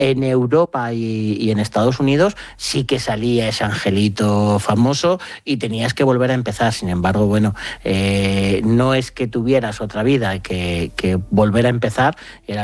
En Europa y en Estados Unidos sí que salía ese angelito famoso y tenías que volver a empezar. Sin embargo, bueno, no es que tuvieras otra vida que volver a empezar, era